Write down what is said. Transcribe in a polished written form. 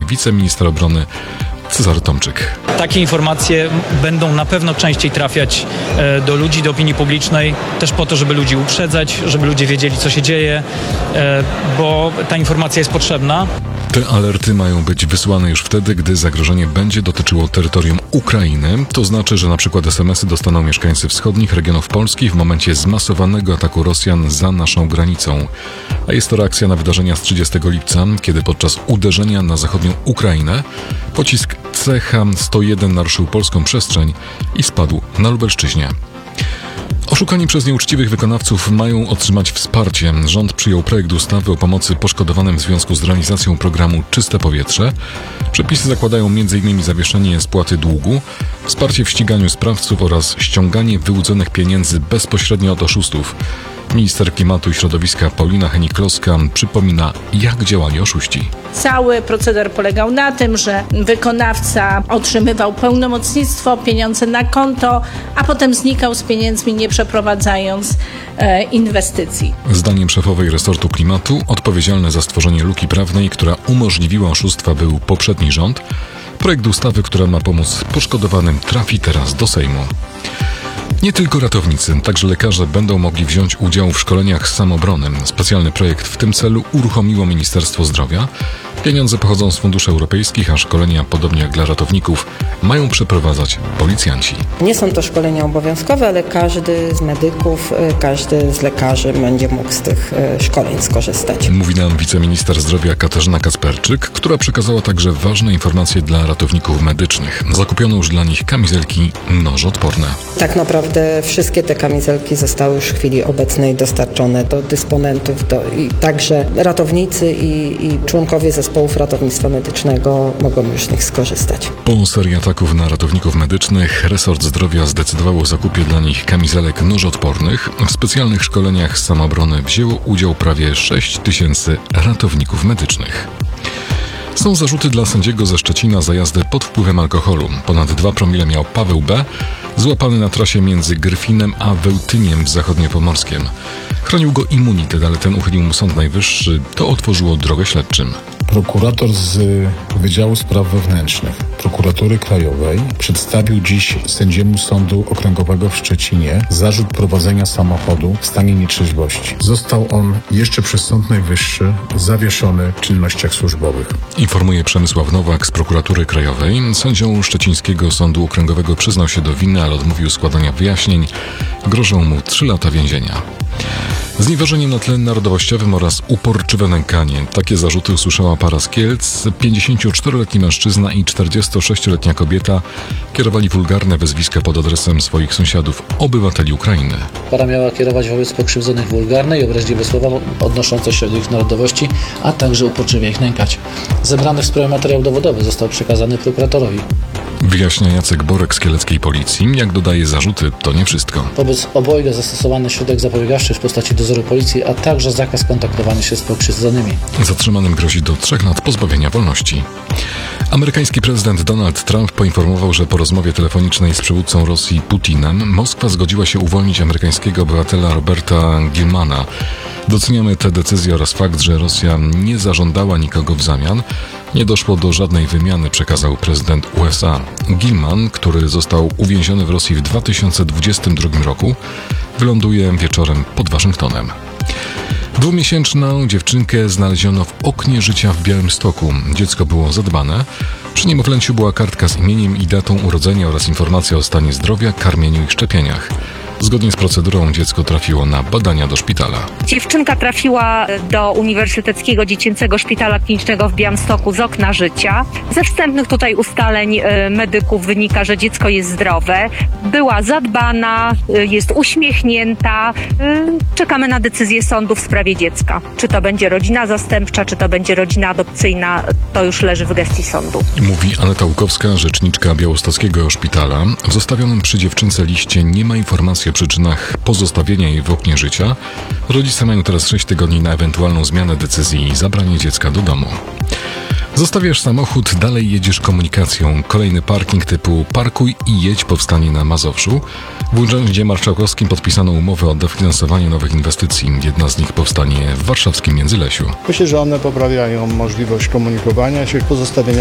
wiceminister obrony Cezary Tomczyk. Takie informacje będą na pewno częściej trafiać do ludzi, do opinii publicznej, też po to, żeby ludzi uprzedzać, żeby ludzie wiedzieli, co się dzieje, bo ta informacja jest potrzebna. Te alerty mają być wysyłane już wtedy, gdy zagrożenie będzie dotyczyło terytorium Ukrainy. To znaczy, że na przykład SMS-y dostaną mieszkańcy wschodnich regionów Polski w momencie zmasowanego ataku Rosjan za naszą granicą. A jest to reakcja na wydarzenia z 30 lipca, kiedy podczas uderzenia na zachodnią Ukrainę pocisk CH-101 naruszył polską przestrzeń i spadł na Lubelszczyźnie. Oszukani przez nieuczciwych wykonawców mają otrzymać wsparcie. Rząd przyjął projekt ustawy o pomocy poszkodowanym w związku z realizacją programu Czyste Powietrze. Przepisy zakładają m.in. zawieszenie spłaty długu, wsparcie w ściganiu sprawców oraz ściąganie wyłudzonych pieniędzy bezpośrednio od oszustów. Minister Klimatu i Środowiska Paulina Hennig-Kloska przypomina, jak działali oszuści. Cały proceder polegał na tym, że wykonawca otrzymywał pełnomocnictwo, pieniądze na konto, a potem znikał z pieniędzmi, nie przeprowadzając inwestycji. Zdaniem szefowej resortu klimatu odpowiedzialny za stworzenie luki prawnej, która umożliwiła oszustwa, był poprzedni rząd. Projekt ustawy, która ma pomóc poszkodowanym, trafi teraz do Sejmu. Nie tylko ratownicy, także lekarze będą mogli wziąć udział w szkoleniach z samoobrony. Specjalny projekt w tym celu uruchomiło Ministerstwo Zdrowia. Pieniądze pochodzą z funduszy europejskich, a szkolenia, podobnie jak dla ratowników, mają przeprowadzać policjanci. Nie są to szkolenia obowiązkowe, ale każdy z medyków, każdy z lekarzy będzie mógł z tych szkoleń skorzystać. Mówi nam wiceminister zdrowia Katarzyna Kacperczyk, która przekazała także ważne informacje dla ratowników medycznych. Zakupiono już dla nich kamizelki nożoodporne. Tak naprawdę wszystkie te kamizelki zostały już w chwili obecnej dostarczone do dysponentów, i także ratownicy i członkowie zespołów ratownictwa medycznego mogą już z nich skorzystać. Po serii ataków na ratowników medycznych resort zdrowia zdecydował o zakupie dla nich kamizelek nożoodpornych. W specjalnych szkoleniach z samoobrony wzięło udział prawie 6 000 ratowników medycznych. Są zarzuty dla sędziego ze Szczecina za jazdę pod wpływem alkoholu. Ponad 2 promile miał Paweł B., złapany na trasie między Gryfinem a Wełtyniem w Zachodniopomorskiem. Chronił go immunitet, ale ten uchylił mu Sąd Najwyższy. To otworzyło drogę śledczym. Prokurator z Wydziału Spraw Wewnętrznych Prokuratury Krajowej przedstawił dziś sędziemu Sądu Okręgowego w Szczecinie zarzut prowadzenia samochodu w stanie nietrzeźwości. Został on jeszcze przez Sąd Najwyższy zawieszony w czynnościach służbowych. Informuje Przemysław Nowak z Prokuratury Krajowej. Sędzią Szczecińskiego Sądu Okręgowego przyznał się do winy, ale odmówił składania wyjaśnień. Grożą mu 3 lata więzienia. Znieważeniem na tle narodowościowym oraz uporczywe nękanie. Takie zarzuty usłyszała para z Kielc. 54-letni mężczyzna i 46-letnia kobieta kierowali wulgarne wezwiska pod adresem swoich sąsiadów, obywateli Ukrainy. Para miała kierować wobec pokrzywdzonych wulgarne i obraźliwe słowa odnoszące się do ich narodowości, a także uporczywie ich nękać. Zebrany w sprawie materiał dowodowy został przekazany prokuratorowi. Wyjaśnia Jacek Borek z kieleckiej policji. Jak dodaje, zarzuty to nie wszystko. Wobec obojga zastosowany środek zapobiegawczy w postaci dozoru policji, a także zakaz kontaktowania się z pokrzywdzonymi. Zatrzymanym grozi do 3 lat pozbawienia wolności. Amerykański prezydent Donald Trump poinformował, że po rozmowie telefonicznej z przywódcą Rosji Putinem Moskwa zgodziła się uwolnić amerykańskiego obywatela Roberta Gilmana. Doceniamy tę decyzję oraz fakt, że Rosja nie zażądała nikogo w zamian. Nie doszło do żadnej wymiany, przekazał prezydent USA. Gilman, który został uwięziony w Rosji w 2022 roku, wyląduje wieczorem pod Waszyngtonem. 2-miesięczną dziewczynkę znaleziono w oknie życia w Białymstoku. Dziecko było zadbane. Przy niemowlęciu była kartka z imieniem i datą urodzenia oraz informacja o stanie zdrowia, karmieniu i szczepieniach. Zgodnie z procedurą dziecko trafiło na badania do szpitala. Dziewczynka trafiła do Uniwersyteckiego Dziecięcego Szpitala Klinicznego w Białymstoku z okna życia. Ze wstępnych tutaj ustaleń medyków wynika, że dziecko jest zdrowe, była zadbana, jest uśmiechnięta. Czekamy na decyzję sądu w sprawie dziecka. Czy to będzie rodzina zastępcza, czy to będzie rodzina adopcyjna, to już leży w gestii sądu. Mówi Aneta Łukowska, rzeczniczka Białostockiego Szpitala. W zostawionym przy dziewczynce liście nie ma informacji o przyczynach pozostawienia jej w oknie życia. Rodzice mają teraz 6 tygodni na ewentualną zmianę decyzji i zabranie dziecka do domu. Zostawiasz samochód, dalej jedziesz komunikacją. Kolejny parking typu parkuj i jedź powstanie na Mazowszu. W Urzędzie Marszałkowskim podpisano umowę o dofinansowanie nowych inwestycji. Jedna z nich powstanie w warszawskim Międzylesiu. Myślę, że one poprawiają możliwość komunikowania się, pozostawienia